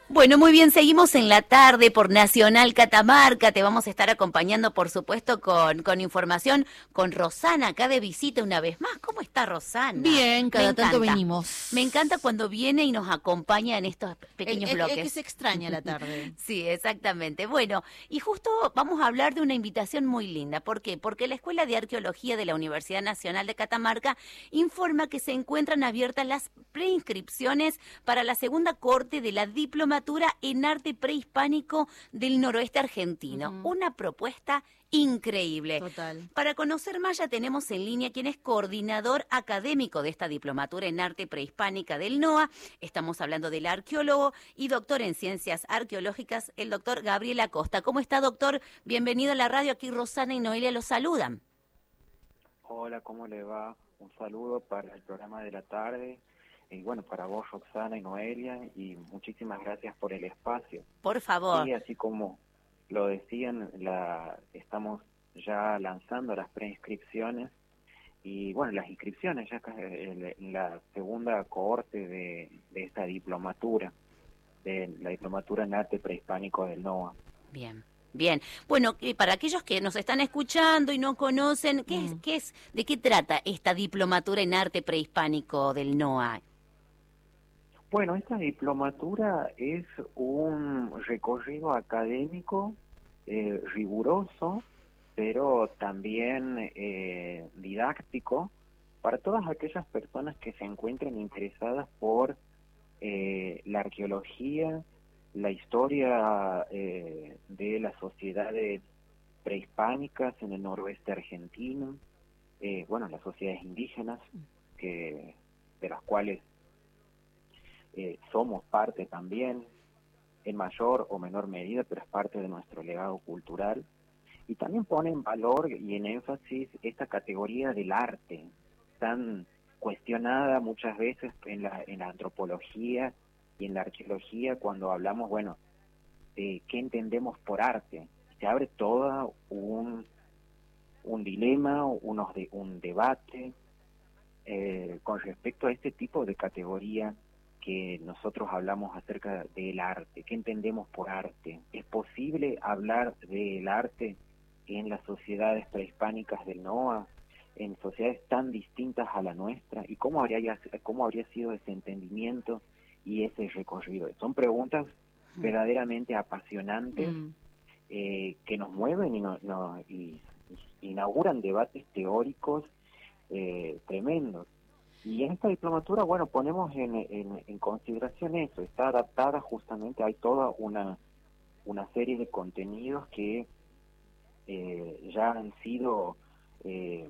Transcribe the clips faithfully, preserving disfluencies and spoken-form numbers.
Bueno, muy bien, seguimos en la tarde por Nacional Catamarca. Te vamos a estar acompañando, por supuesto, con, con información con Rosana, acá de visita una vez más. ¿Cómo está Rosana? Bien, Me cada tanto encanta. venimos. Me encanta cuando viene y nos acompaña en estos pequeños Es, es- bloques. es que se extraña la tarde. Sí, exactamente. Bueno, y justo vamos a hablar de una invitación muy linda. ¿Por qué? Porque la Escuela de Arqueología de la Universidad Nacional de Catamarca informa que se encuentran abiertas las preinscripciones para la segunda corte de la diplomatura en arte prehispánico del noroeste argentino. Ujú. Una propuesta increíble. Total. Para conocer más ya tenemos en línea quien es coordinador académico de esta diplomatura en arte prehispánica del NOA. Estamos hablando del arqueólogo y doctor en ciencias arqueológicas, el doctor Gabriel Acosta. ¿Cómo está, doctor? Bienvenido a la radio. Aquí Rosana y Noelia los saludan. Hola, ¿cómo le va? Un saludo para el programa de la tarde. Y bueno, para vos, Roxana y Noelia, y muchísimas gracias por el espacio. Por favor. Y así como lo decían, la, estamos ya lanzando las preinscripciones y bueno, las inscripciones ya en la segunda cohorte de, de esta diplomatura, de la diplomatura en arte prehispánico del NOA. Bien. Bien, bueno, eh, para aquellos que nos están escuchando y no conocen, ¿qué, mm. es, qué es, ¿de qué trata esta diplomatura en arte prehispánico del NOA? Bueno, esta diplomatura es un recorrido académico eh, riguroso, pero también eh, didáctico para todas aquellas personas que se encuentren interesadas por eh, la arqueología, la historia eh, de las sociedades prehispánicas en el noroeste argentino, eh, bueno, las sociedades indígenas, que de las cuales Eh, somos parte también, en mayor o menor medida, pero es parte de nuestro legado cultural. Y también pone en valor y en énfasis esta categoría del arte, tan cuestionada muchas veces en la, en la antropología y en la arqueología, cuando hablamos, bueno, de qué entendemos por arte. Se abre todo un, un dilema, unos de, un debate eh, con respecto a este tipo de categoría que nosotros hablamos acerca del arte. ¿Qué entendemos por arte? ¿Es posible hablar del arte en las sociedades prehispánicas del NOA, en sociedades tan distintas a la nuestra? ¿Y cómo habría, cómo habría sido ese entendimiento y ese recorrido? Son preguntas verdaderamente apasionantes mm. eh, que nos mueven y, no, no, y, y inauguran debates teóricos eh, tremendos. Y en esta diplomatura, bueno, ponemos en, en, en consideración eso, está adaptada justamente, hay toda una, una serie de contenidos que eh, ya han sido eh,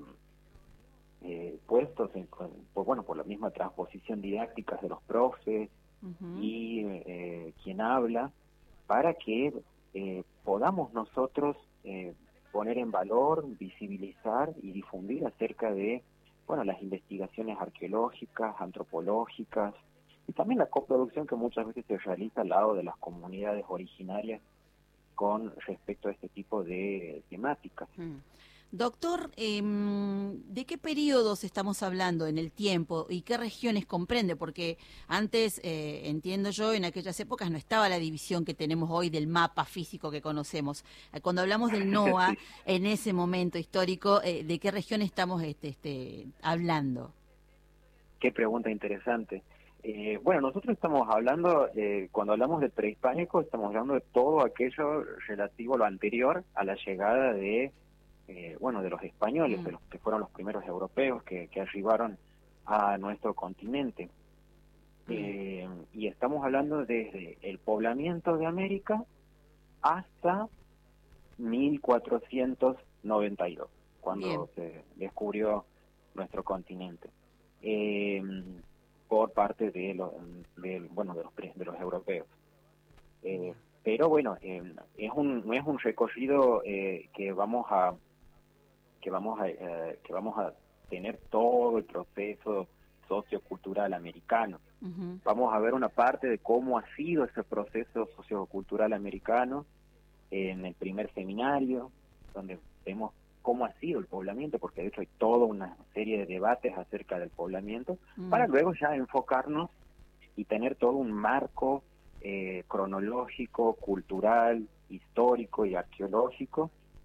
eh, puestos, en, por, bueno, por la misma transposición didáctica de los profes uh-huh. y eh, quien habla, para que eh, podamos nosotros eh, poner en valor, visibilizar y difundir acerca de bueno, las investigaciones arqueológicas, antropológicas, y también la coproducción que muchas veces se realiza al lado de las comunidades originarias con respecto a este tipo de temáticas. Mm. Doctor, eh, ¿de qué periodos estamos hablando en el tiempo y qué regiones comprende? Porque antes, eh, entiendo yo, en aquellas épocas no estaba la división que tenemos hoy del mapa físico que conocemos. Cuando hablamos del NOA, sí. en ese momento histórico, eh, ¿de qué región estamos este, este, hablando? Qué pregunta interesante. Eh, bueno, nosotros estamos hablando, eh, cuando hablamos de prehispánico, estamos hablando de todo aquello relativo a lo anterior a la llegada de Eh, bueno, de los españoles, mm. de los que fueron los primeros europeos que, que arribaron a nuestro continente. Mm. Eh, y estamos hablando desde el poblamiento de América hasta mil cuatrocientos noventa y dos, cuando Bien. se descubrió nuestro continente, eh, por parte de, lo, de, bueno, de, los, de los europeos. Eh, pero bueno, eh, es un, no es un recorrido eh, que vamos a que vamos a eh, que vamos a tener todo el proceso sociocultural americano. Uh-huh. Vamos a ver una parte de cómo ha sido ese proceso sociocultural americano en el primer seminario, donde vemos cómo ha sido el poblamiento, porque de hecho hay toda una serie de debates acerca del poblamiento, uh-huh. para luego ya enfocarnos y tener todo un marco eh, cronológico, cultural, histórico y arqueológico.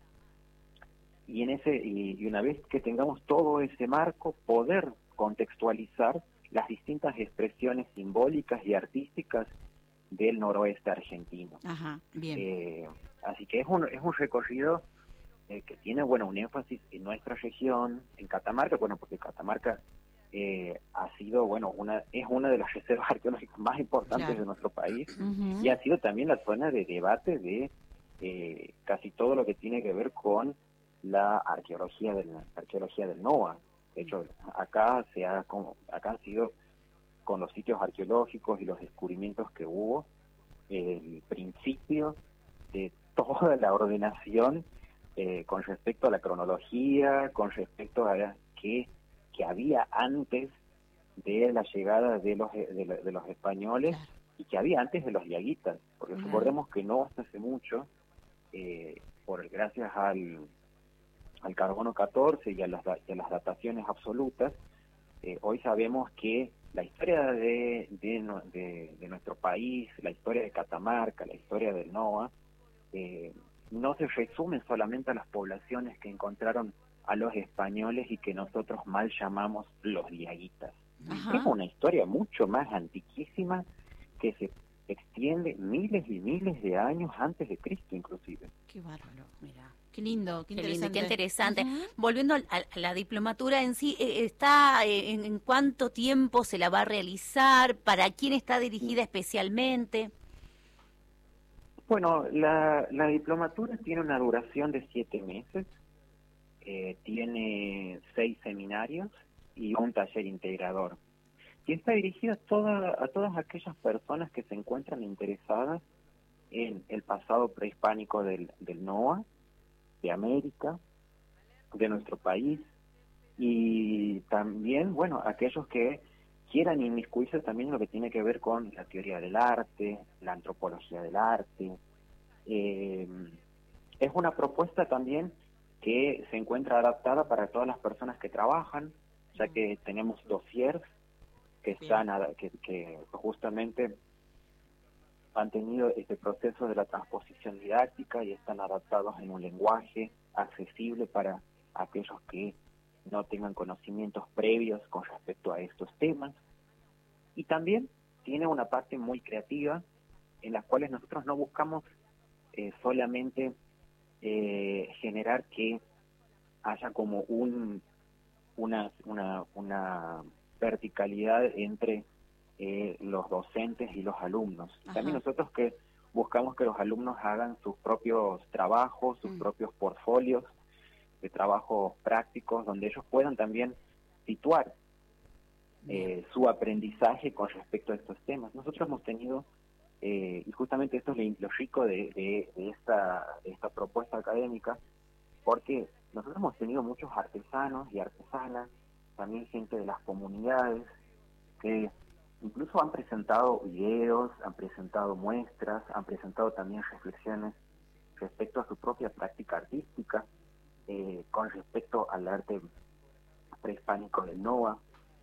Y, en ese, y, y una vez que tengamos todo ese marco, poder contextualizar las distintas expresiones simbólicas y artísticas del noroeste argentino. Ajá, bien. Eh, así que es un, es un recorrido eh, que tiene, bueno, un énfasis en nuestra región, en Catamarca, bueno, porque Catamarca eh, ha sido, bueno, una es una de las reservas arqueológicas más importantes Claro. de nuestro país, Uh-huh. y ha sido también la zona de debate de eh, casi todo lo que tiene que ver con la arqueología del, la arqueología del NOA. De hecho, acá se ha, como, acá han sido, con los sitios arqueológicos y los descubrimientos que hubo, el principio de toda la ordenación eh, con respecto a la cronología, con respecto a qué que había antes de la llegada de los de, la, de los españoles, claro, y que había antes de los diaguitas, porque claro, recordemos que no hasta hace mucho, eh, por gracias al, al carbono catorce y a las, y a las dataciones absolutas, eh, hoy sabemos que la historia de, de, de, de nuestro país, la historia de Catamarca, la historia del NOA, eh, no se resume solamente a las poblaciones que encontraron a los españoles y que nosotros mal llamamos los diaguitas. Ajá. Es una historia mucho más antiquísima que se extiende miles y miles de años antes de Cristo, inclusive. Qué bárbaro, mira. Qué lindo, qué, qué interesante. Lindo, qué interesante. Uh-huh. Volviendo a, a la diplomatura en sí, eh, ¿está eh, en, en cuánto tiempo se la va a realizar? ¿Para quién está dirigida especialmente? Bueno, la, la diplomatura tiene una duración de siete meses, eh, tiene seis seminarios y un taller integrador. Y está dirigida a, toda, a todas aquellas personas que se encuentran interesadas en el pasado prehispánico del, del NOA, de América, de nuestro país, y también, bueno, aquellos que quieran inmiscuirse también en lo que tiene que ver con la teoría del arte, la antropología del arte. Eh, es una propuesta también que se encuentra adaptada para todas las personas que trabajan, ya que tenemos dossiers que están que, que justamente han tenido este proceso de la transposición didáctica y están adaptados en un lenguaje accesible para aquellos que no tengan conocimientos previos con respecto a estos temas. Y también tiene una parte muy creativa en las cuales nosotros no buscamos eh, solamente eh, generar que haya como un una una una verticalidad entre eh, los docentes y los alumnos. Ajá. También nosotros que buscamos que los alumnos hagan sus propios trabajos, sus mm. propios portfolios de trabajos prácticos, donde ellos puedan también situar eh, su aprendizaje con respecto a estos temas. Nosotros hemos tenido, eh, y justamente esto es lo rico de, de, de, esta, de esta propuesta académica, porque nosotros hemos tenido muchos artesanos y artesanas, también gente de las comunidades, que incluso han presentado videos, han presentado muestras, han presentado también reflexiones respecto a su propia práctica artística, eh, con respecto al arte prehispánico del NOA.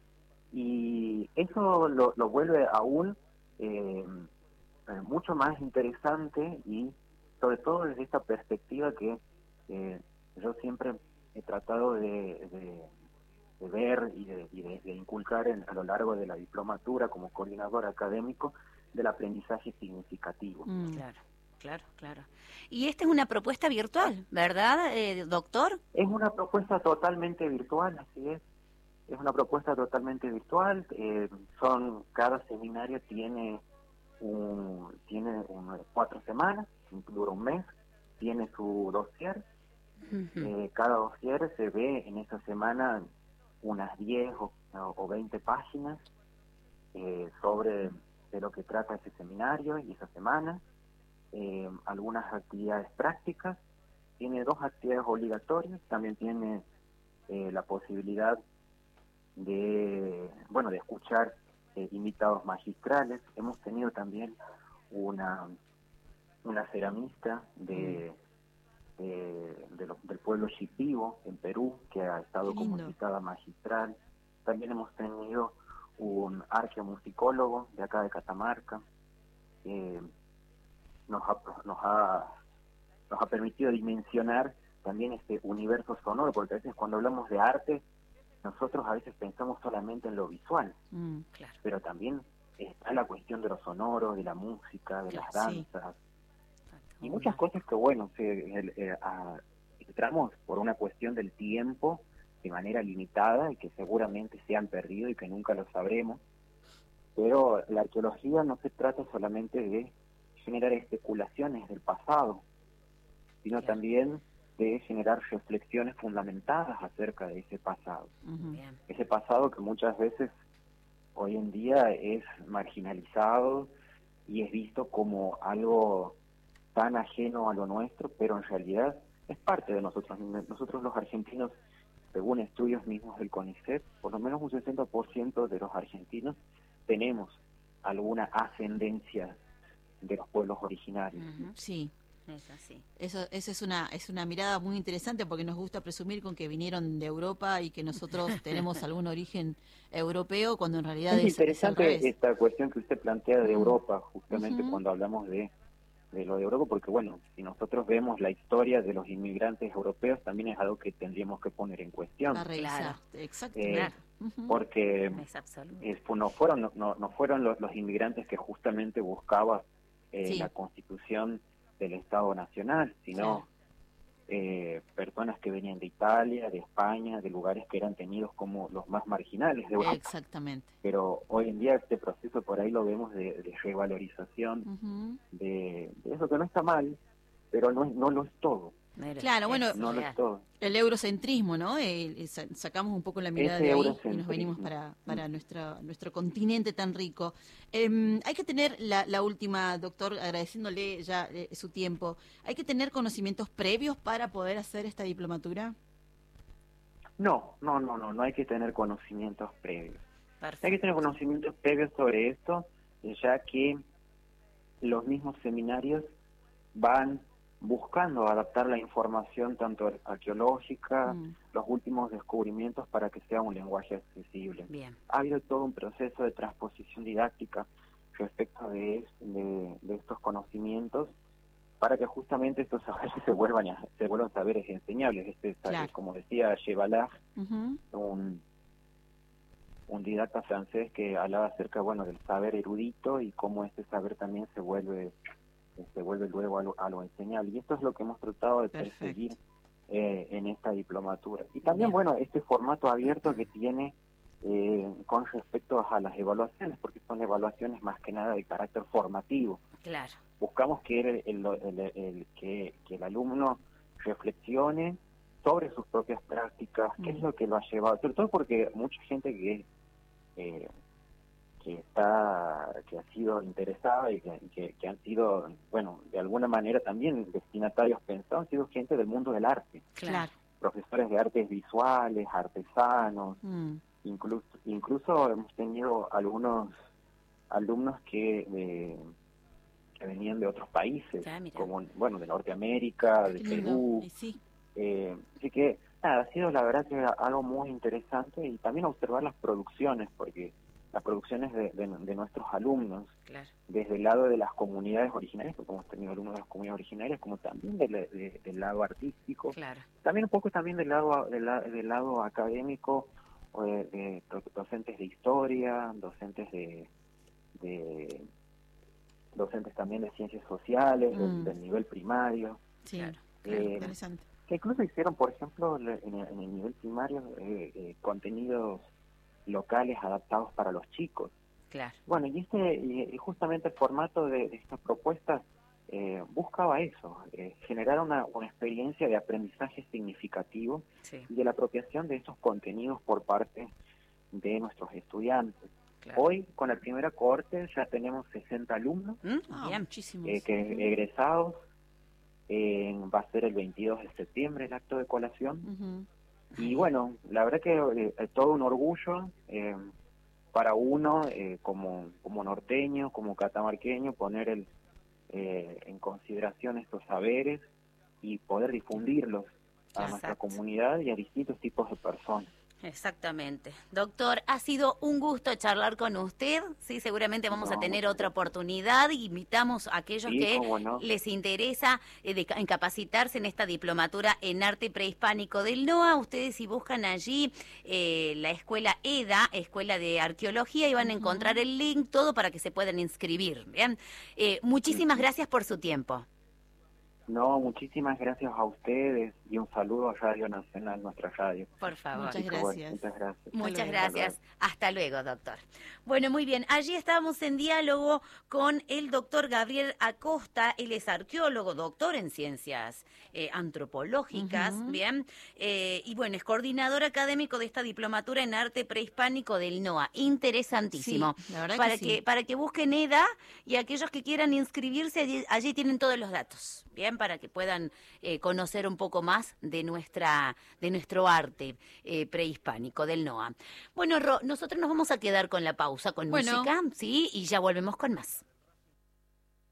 Y eso lo, lo vuelve aún eh, mucho más interesante, y sobre todo desde esta perspectiva que eh, yo siempre he tratado de, de, de ver y, de, y de, de inculcar en, a lo largo de la diplomatura como coordinador académico, del aprendizaje significativo. Mm. Claro, claro, claro. Y esta es una propuesta virtual, ¿verdad, eh, doctor? Es una propuesta totalmente virtual, así es. Es una propuesta totalmente virtual. Eh, son cada seminario tiene un, tiene un, cuatro semanas, dura un mes, tiene su dossier. Uh-huh. Eh, cada dossier se ve en esa semana unas diez o, o veinte páginas eh, sobre de lo que trata ese seminario y esa semana. Eh, algunas actividades prácticas. Tiene dos actividades obligatorias. También tiene eh, la posibilidad de, bueno, de escuchar eh, invitados magistrales. Hemos tenido también una una ceramista de, de, de lo, del pueblo Shipibo en Perú, que ha estado como invitada magistral. También hemos tenido un arqueomusicólogo de acá de Catamarca. eh, nos, ha, nos, ha, nos ha permitido dimensionar también este universo sonoro, porque a veces cuando hablamos de arte, nosotros a veces pensamos solamente en lo visual, mm, claro. pero también está la cuestión de lo sonoro, de la música, de Claro, las sí. danzas, y muchas cosas que, bueno, se, el, eh, a, entramos por una cuestión del tiempo de manera limitada y que seguramente se han perdido y que nunca lo sabremos, pero la arqueología no se trata solamente de generar especulaciones del pasado, sino Claro. también de generar reflexiones fundamentadas acerca de ese pasado. Ujú. Bien. Ese pasado que muchas veces hoy en día es marginalizado y es visto como algo tan ajeno a lo nuestro, pero en realidad es parte de nosotros. Nosotros los argentinos, según estudios mismos del CONICET, por lo menos un sesenta por ciento de los argentinos tenemos alguna ascendencia de los pueblos originarios. Ujú. Sí. Es así. Eso, eso es una es una mirada muy interesante porque nos gusta presumir con que vinieron de Europa y que nosotros tenemos algún origen europeo cuando en realidad Es es, es al interesante revés. esta cuestión que usted plantea de Mm. Europa, justamente Ujú. cuando hablamos de, de lo de Europa, porque bueno, si nosotros vemos la historia de los inmigrantes europeos, también es algo que tendríamos que poner en cuestión. A revisar, Claro. exactamente. Eh, Ujú. porque Es absoluto. eh, fu- no fueron no, no no fueron los, los inmigrantes que justamente buscaban eh, Sí. la constitución del Estado Nacional, sino Claro. eh, personas que venían de Italia, de España, de lugares que eran tenidos como los más marginales de Europa. Exactamente. Pero hoy en día este proceso por ahí lo vemos de, de revalorización Ujú. de, de eso que no está mal, pero no, es- no lo es todo, Mira, Claro, bueno, es no lo real. es todo. el eurocentrismo, ¿no? Eh, eh, sa- sacamos un poco la mirada Ese de ahí y nos venimos eurocentrismo. para, para nuestro, nuestro continente tan rico. Eh, hay que tener, la, la última, doctor, agradeciéndole ya eh, su tiempo, ¿hay que tener conocimientos previos para poder hacer esta diplomatura? No, no, no, no, no hay que tener conocimientos previos. Hay que Perfecto. tener conocimientos previos sobre esto, ya que los mismos seminarios van buscando adaptar la información tanto arqueológica, Mm, los últimos descubrimientos para que sea un lenguaje accesible. Bien. Ha habido todo un proceso de transposición didáctica respecto de, de, de estos conocimientos para que justamente estos saberes se vuelvan a, se vuelvan saberes enseñables. Este, Claro. como decía Chevalard, ujú. un un didacta francés que hablaba acerca, bueno, del saber erudito y cómo este saber también se vuelve se vuelve luego a lo, a lo enseñable. Y esto es lo que hemos tratado de Perfecto. perseguir eh, en esta diplomatura. Y también, Bien. bueno, este formato abierto que tiene eh, con respecto a las evaluaciones, porque son evaluaciones más que nada de carácter formativo. Claro. Buscamos que el, el, el, el- que, que el alumno reflexione sobre sus propias prácticas, qué es Mm. lo que lo ha llevado, sobre todo porque mucha gente que eh, que está que ha sido interesada y que, que, que han sido, bueno, de alguna manera también destinatarios pensados, han sido gente del mundo del arte, Claro. profesores de artes visuales, artesanos, Mm, incluso incluso hemos tenido algunos alumnos que eh, que venían de otros países, Ya, mira. como, bueno, de Norteamérica, de qué lindo. Perú, Y sí, eh, así que nada, ha sido la verdad que algo muy interesante y también observar las producciones, porque las producciones de, de, de nuestros alumnos, Claro. desde el lado de las comunidades originarias, porque hemos tenido alumnos de las comunidades originarias, como también del, de- del lado artístico, Claro. también un poco también del lado del, la- del lado académico, o de, de do- docentes de historia, docentes de, de docentes también de ciencias sociales, del, Mm. del nivel primario. sí, Claro. claro, Eh, interesante. que incluso hicieron, por ejemplo, le- en el, en el nivel primario, eh, eh, contenidos locales adaptados para los chicos. Claro. Bueno, y este y, y justamente el formato de, de estas propuestas eh, buscaba eso, eh, generar una, una experiencia de aprendizaje significativo Sí. y de la apropiación de estos contenidos por parte de nuestros estudiantes. Claro. Hoy, con la primera cohorte, ya tenemos sesenta alumnos ¿Mm? Ah, Bien. muchísimos. eh, que Ujú. egresados. Eh, va a ser el veintidós de septiembre el acto de colación. Ujú. Y bueno, la verdad que eh, es todo un orgullo eh, para uno, eh, como, como norteño, como catamarqueño, poner el, eh, en consideración estos saberes y poder difundirlos a nuestra Exacto. comunidad y a distintos tipos de personas. Exactamente. Doctor, ha sido un gusto charlar con usted. Sí, seguramente vamos No, a tener otra oportunidad. Invitamos a aquellos sí, que cómo no. les interesa eh, de, en capacitarse en esta diplomatura en arte prehispánico del NOA. Ustedes si buscan allí eh, la escuela EDA, Escuela de Arqueología, y van a encontrar el link, todo para que se puedan inscribir. Bien, eh, muchísimas gracias por su tiempo. No, muchísimas gracias a ustedes y un saludo a Radio Nacional, nuestra radio. Por favor. Muchas Así que, bueno, gracias. muchas gracias. Muchas luego. gracias. Hasta luego, doctor. Bueno, muy bien. Allí estábamos en diálogo con el doctor Gabriel Acosta. Él es arqueólogo, doctor en ciencias eh, antropológicas, Ujú. bien. Eh, y bueno, es coordinador académico de esta diplomatura en arte prehispánico del NOA. Interesantísimo. Sí, la verdad para que sí. que para que busquen EDA y aquellos que quieran inscribirse, allí, allí tienen todos los datos, bien, para que puedan eh, conocer un poco más de nuestra de nuestro arte eh, prehispánico del NOA. Bueno, Ro, nosotros nos vamos a quedar con la pausa, con Bueno. música, sí, y ya volvemos con más.